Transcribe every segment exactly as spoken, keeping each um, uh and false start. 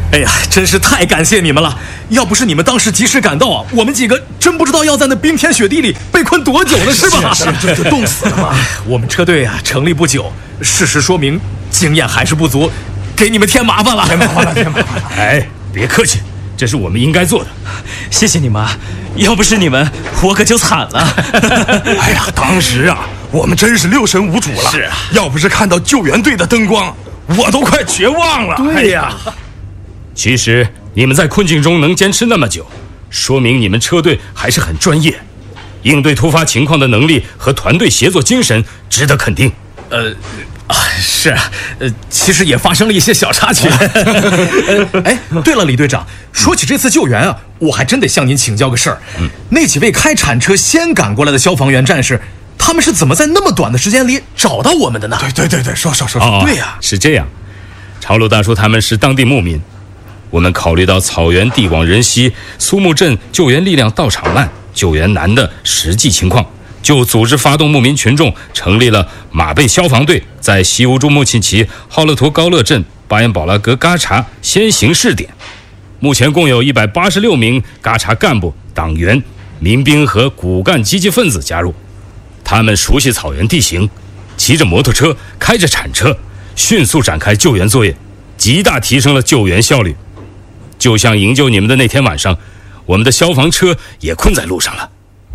哎呀，真是太感谢你们了！要不是你们当时及时赶到啊，我们几个真不知道要在那冰天雪地里被困多久了，是吧？ 是啊，这就冻死了嘛。 我们车队啊成立不久，事实说明经验还是不足，给你们添麻烦了。 添麻烦了，添麻烦了。 哎，别客气，这是我们应该做的。 谢谢你们，要不是你们，我可就惨了。 哎呀，当时啊，我们真是六神无主了。 是啊， 要不是看到救援队的灯光，我都快绝望了。 对呀、 哎， 其实你们在困境中能坚持那么久，说明你们车队还是很专业，应对突发情况的能力和团队协作精神值得肯定。 呃，啊，是啊，呃，其实也发生了一些小插曲。呃，哎，对了，李队长，说起这次救援啊，我还真得向您请教个事儿。嗯，那几位开铲车先赶过来的消防员战士，他们是怎么在那么短的时间里找到我们的呢？ 对对对对，说说说说。 哦， 对呀、啊， 是这样。长路大叔他们是当地牧民，我们考虑到草原地广人稀，苏木镇救援力量到场慢，救援难的实际情况，就组织发动牧民群众，成立了马背消防队，在西乌珠穆沁旗浩勒图高勒镇巴彦保拉格嘎查先行试点。目前共有一百八十六名嘎查干部、党员、民兵和骨干积极分子加入，他们熟悉草原地形，骑着摩托车，开着铲车，迅速展开救援作业，极大提升了救援效率。就像营救你们的那天晚上，我们的消防车也困在路上了。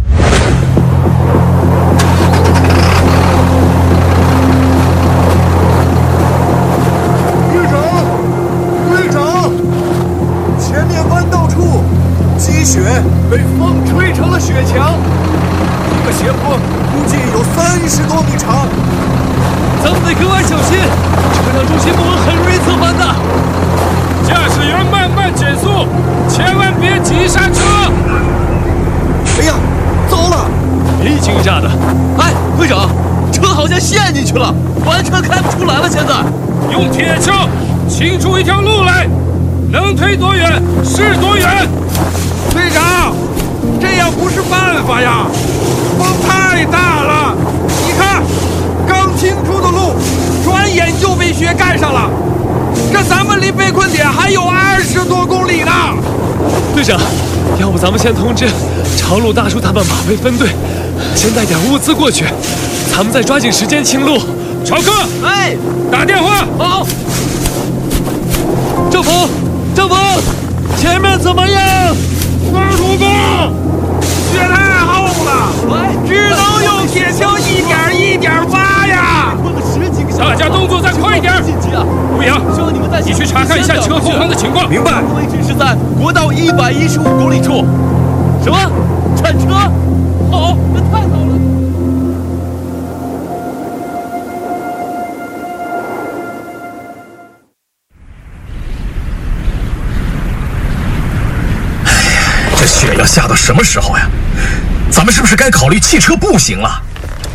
队长，队长，前面弯道处积雪被风吹成了雪墙，这个斜坡估计有三十多米长。 咱们得格外小心，车辆重心不稳很容易侧翻的。 驾驶员慢慢减速，千万别急刹车。 哎呀，糟了！ 别一惊一乍的。哎，队长，车好像陷进去了，完全开不出来了。现在用铁锹清出一条路来，能推多远是多远。 队长，这样不是办法呀，风太大了。你看，刚清出的路，转眼就被雪盖上了。这咱们离被困点还有二十多公里呢。 队长，要不咱们先通知长路大叔他们马背分队，先带点物资过去，咱们再抓紧时间清路。 朝哥， 哎， 打电话。 好。政府，政府，前面怎么样？ 大叔哥，雪太厚了，只能用铁锹一点一点挖呀。 大家动作再快一点！陆阳，你去查看一下车后方的情况。 明白。 位置是在国道一百一十五公里处。什么？铲车？好，那太好了。 哎呀，这雪要下到什么时候呀？咱们是不是该考虑汽车步行了？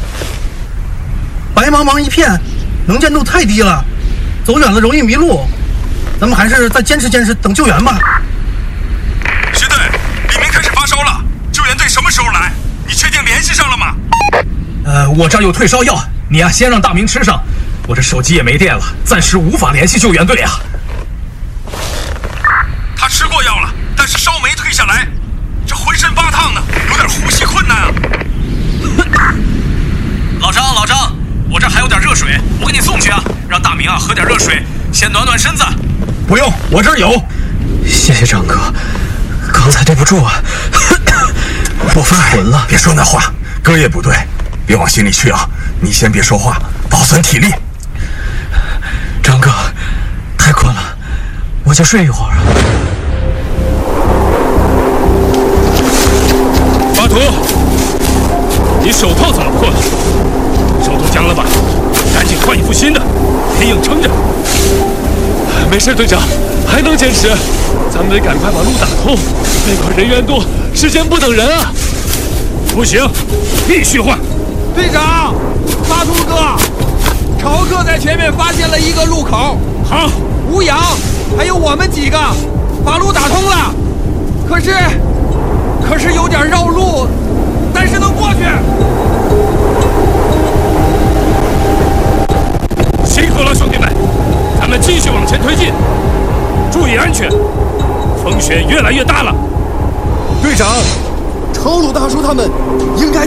白茫茫一片，能见度太低了，走远了容易迷路。咱们还是再坚持坚持，等救援吧。 师队，李明开始发烧了，救援队什么时候来？你确定联系上了吗？ 呃，我这儿有退烧药，你呀、啊、先让大明吃上。我这手机也没电了，暂时无法联系救援队啊。 他吃过药了，但是烧没退下来，这浑身发烫的，有点呼吸困难啊。 老张，老张，我这儿还有点热水，我给你送去啊。让大明啊喝点热水，先暖暖身子。 不用，我这儿有。 谢谢张哥，刚才对不住啊，我犯浑了。 别说那话，哥也不对，别往心里去啊。你先别说话，保存体力。 张哥，太困了，我就睡一会儿。 巴图，你手套怎么破了？手都僵了吧？赶紧换一副新的，别硬撑着。 没事，队长，还能坚持。咱们得赶快把路打通，那块人员多，时间不等人啊！ 不行，必须换。 队长，巴图哥，朝克在前面发现了一个路口。 好， 吴阳还有我们几个把路打通了，可是可是有点绕路，但是能过去。 辛苦了，兄弟们，咱们继续往前推进，注意注意安全，风雪越来越大了。 队长，超鲁大叔他们应该